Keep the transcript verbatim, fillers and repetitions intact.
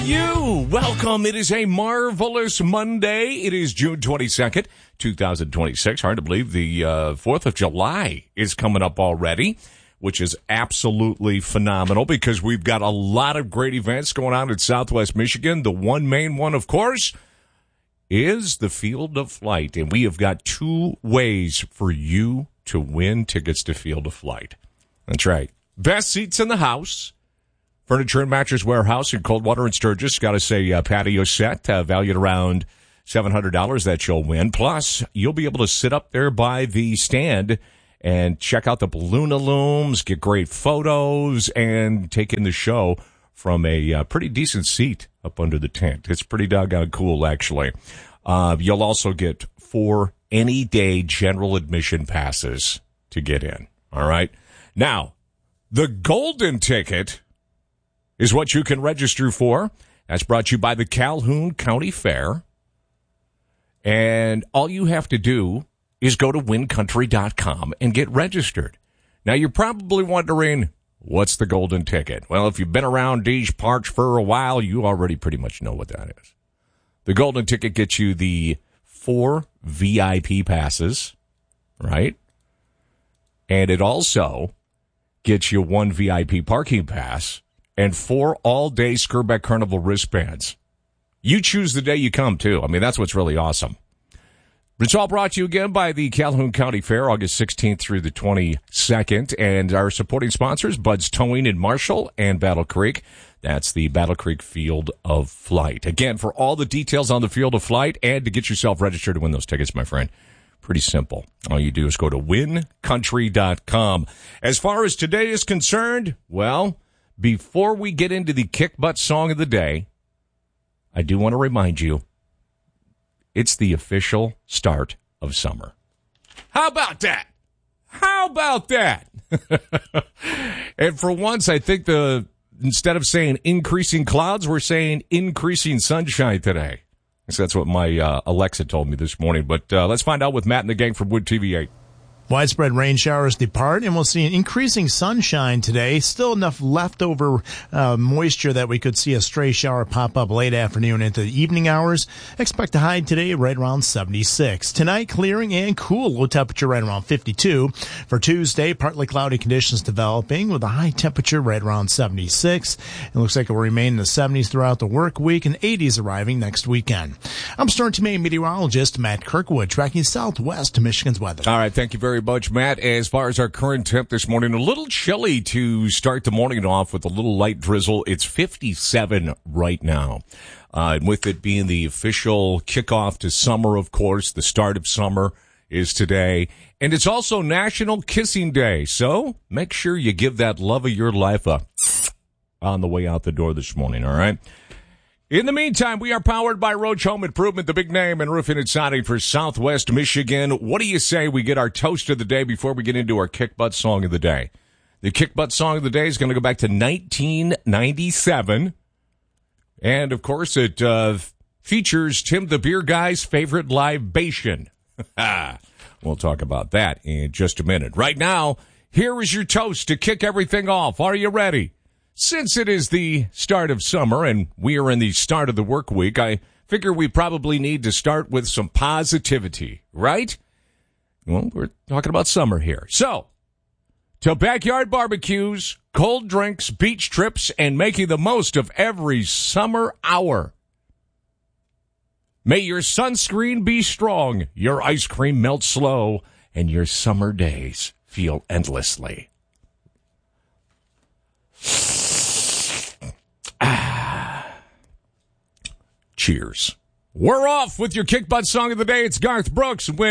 you? Welcome. It is a marvelous Monday. It is June twenty-second, twenty twenty-six. Hard to believe the uh, fourth of July is coming up already, which is absolutely phenomenal because we've got a lot of great events going on in Southwest Michigan. The one main one, of course, is the Field of Flight. And we have got two ways for you to win tickets to Field of Flight. That's right. Best seats in the house. Furniture and Mattress Warehouse in Coldwater and Sturgis. Got to say uh, patio set, uh, valued around seven hundred dollars that you'll win. Plus, you'll be able to sit up there by the stand and check out the balloon-a-looms, get great photos, and take in the show from a uh, pretty decent seat up under the tent. It's pretty doggone cool, actually. Uh, you'll also get four any-day general admission passes to get in. All right? Now, the golden ticket is what you can register for. That's brought to you by the Calhoun County Fair. And all you have to do is go to win country dot com and get registered. Now, you're probably wondering, what's the golden ticket? Well, if you've been around these parts for a while, you already pretty much know what that is. The golden ticket gets you the four V I P passes, right? And it also gets you one V I P parking pass and four all-day Skirbeck Carnival wristbands. You choose the day you come, too. I mean, that's what's really awesome. It's all brought to you again by the Calhoun County Fair, August sixteenth through the twenty-second. And our supporting sponsors, Bud's Towing in Marshall and Battle Creek. That's the Battle Creek Field of Flight. Again, for all the details on the Field of Flight and to get yourself registered to win those tickets, my friend, pretty simple. All you do is go to win country dot com. As far as today is concerned, well, before we get into the kick butt song of the day, I do want to remind you, it's the official start of summer. How about that? How about that? And for once, I think the instead of saying increasing clouds, we're saying increasing sunshine today. So that's what my uh, Alexa told me this morning. But uh, let's find out with Matt and the gang from Wood T V eight. Widespread rain showers depart, and we'll see an increasing sunshine today. Still enough leftover uh, moisture that we could see a stray shower pop up late afternoon into the evening hours. Expect a high today right around seventy-six. Tonight, clearing and cool. Low temperature right around fifty-two. For Tuesday, partly cloudy conditions developing with a high temperature right around seventy-six. It looks like it will remain in the seventies throughout the work week and eighties arriving next weekend. I'm Stern Tomaine meteorologist Matt Kirkwood, tracking southwest Michigan's weather. All right, thank you very much, Matt. As far as our current temp this morning, a little chilly to start the morning off with a little light drizzle. It's fifty-seven right now. Uh, and with it being the official kickoff to summer, of course, the start of summer is today. And it's also National Kissing Day. So make sure you give that love of your life a on the way out the door this morning, all right? In the meantime, we are powered by Roach Home Improvement, the big name in roofing and siding for Southwest Michigan. What do you say we get our toast of the day before we get into our kick butt song of the day? The kick butt song of the day is going to go back to nineteen ninety-seven. And, of course, it uh, features Tim the Beer Guy's favorite libation. We'll talk about that in just a minute. Right now, here is your toast to kick everything off. Are you ready? Since it is the start of summer and we are in the start of the work week, I figure we probably need to start with some positivity, right? Well, we're talking about summer here. So, to backyard barbecues, cold drinks, beach trips, and making the most of every summer hour. May your sunscreen be strong, your ice cream melt slow, and your summer days feel endlessly. Cheers. We're off with your kick butt song of the day. It's Garth Brooks.